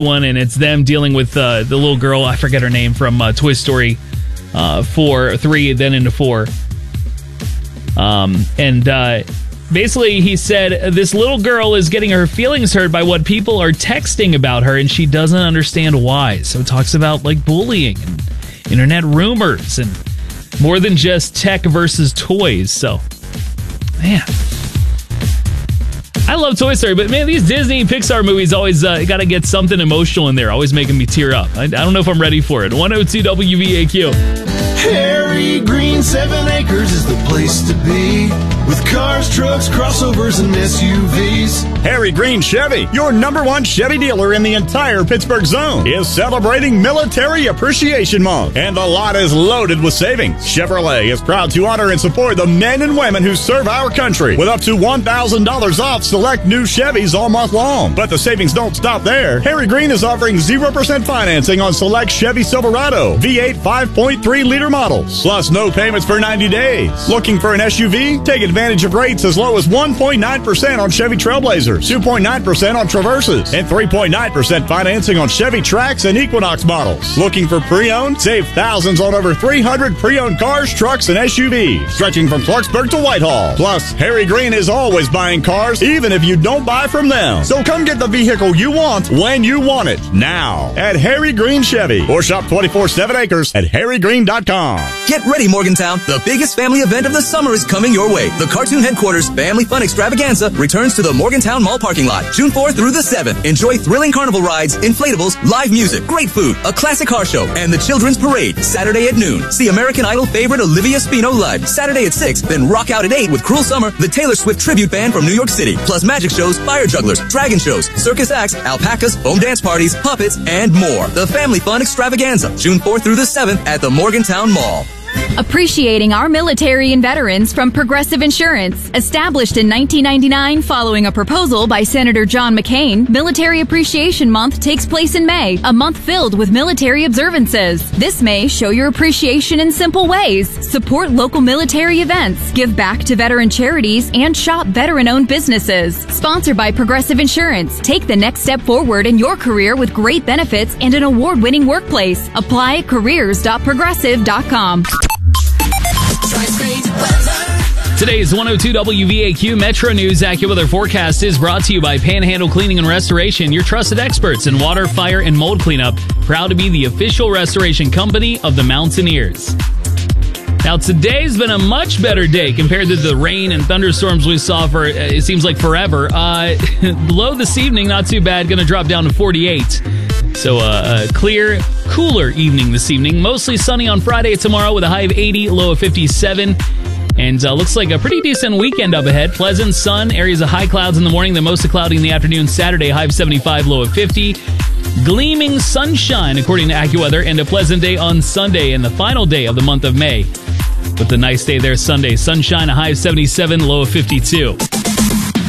one, and it's them dealing with the little girl. I forget her name from Toy Story 3, then into 4. Basically, he said this little girl is getting her feelings hurt by what people are texting about her, and she doesn't understand why. So it talks about like bullying and internet rumors and more than just tech versus toys. So, man, I love Toy Story, but man, these Disney Pixar movies always got to get something emotional in there, always making me tear up. I don't know if I'm ready for it. 102 WVAQ. Harry Green 7 Acres is the place to be, with cars, trucks, crossovers, and SUVs. Harry Green Chevy, your #1 Chevy dealer in the entire Pittsburgh zone, is celebrating Military Appreciation Month, and the lot is loaded with savings. Chevrolet is proud to honor and support the men and women who serve our country with up to $1,000 off select new Chevys all month long. But the savings don't stop there. Harry Green is offering 0% financing on select Chevy Silverado V8 5.3-liter models, plus no payments for 90 days. Looking for an SUV? Take advantage of rates as low as 1.9% on Chevy Trailblazers, 2.9% on Traverses, and 3.9% financing on Chevy Trax and Equinox models. Looking for pre-owned? Save thousands on over 300 pre-owned cars, trucks, and SUVs, stretching from Clarksburg to Whitehall. Plus, Harry Green is always buying cars, even if you don't buy from them. So come get the vehicle you want when you want it, now at Harry Green Chevy, or shop 24/7 Acres at harrygreen.com. Get ready, Morgantown. The biggest family event of the summer is coming your way. The Cartoon Headquarters Family Fun Extravaganza returns to the Morgantown Mall parking lot, June 4th through the 7th. Enjoy thrilling carnival rides, inflatables, live music, great food, a classic car show, and the Children's Parade, Saturday at noon. See American Idol favorite Olivia Spino live, Saturday at 6, then rock out at 8 with Cruel Summer, the Taylor Swift tribute band from New York City, plus magic shows, fire jugglers, dragon shows, circus acts, alpacas, foam dance parties, puppets, and more. The Family Fun Extravaganza, June 4th through the 7th at the Morgantown Mall. Appreciating our military and veterans from Progressive Insurance. Established in 1999 following a proposal by Senator John McCain, Military Appreciation Month takes place in May, a month filled with military observances. This May, show your appreciation in simple ways. Support local military events, give back to veteran charities, and shop veteran-owned businesses. Sponsored by Progressive Insurance. Take the next step forward in your career with great benefits and an award-winning workplace. Apply at careers.progressive.com. Today's 102 WVAQ Metro News AccuWeather forecast is brought to you by Panhandle Cleaning and Restoration, your trusted experts in water, fire, and mold cleanup. Proud to be the official restoration company of the Mountaineers. Now, today's been a much better day compared to the rain and thunderstorms we saw for, it seems like, forever. Low this evening, not too bad, going to drop down to 48. So a clear, cooler evening this evening. Mostly sunny on Friday and tomorrow with a high of 80, low of 57. And looks like a pretty decent weekend up ahead. Pleasant sun, areas of high clouds in the morning, then mostly cloudy in the afternoon. Saturday, high of 75, low of 50. Gleaming sunshine, according to AccuWeather, and a pleasant day on Sunday and the final day of the month of May. With a nice day there Sunday. Sunshine, a high of 77, low of 52.